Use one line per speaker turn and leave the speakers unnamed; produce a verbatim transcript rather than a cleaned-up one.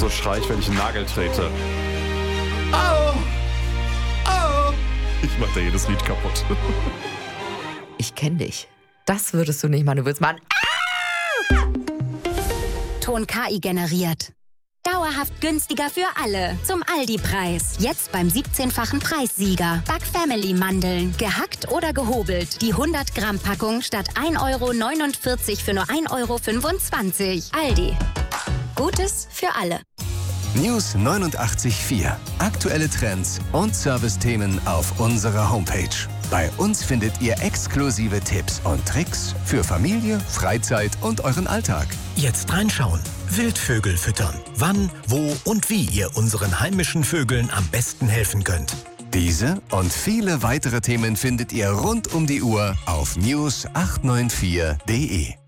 so schrei ich, wenn ich einen Nagel trete. Au! Au! Ich mach da jedes Lied kaputt.
Ich kenn dich. Das würdest du nicht machen. Du würdest machen. Ah!
Ton K I generiert. Dauerhaft günstiger für alle. Zum Aldi-Preis. Jetzt beim siebzehnfachen Preissieger. Back Family Mandeln. Gehackt oder gehobelt. Die hundert Gramm Packung statt ein Euro neunundvierzig für nur ein Euro fünfundzwanzig. Aldi. Gutes für alle.
News neunundachtzig Komma vier. Aktuelle Trends und Servicethemen auf unserer Homepage. Bei uns findet ihr exklusive Tipps und Tricks für Familie, Freizeit und euren Alltag.
Jetzt reinschauen. Wildvögel füttern. Wann, wo und wie ihr unseren heimischen Vögeln am besten helfen könnt.
Diese und viele weitere Themen findet ihr rund um die Uhr auf news acht neun vier punkt de.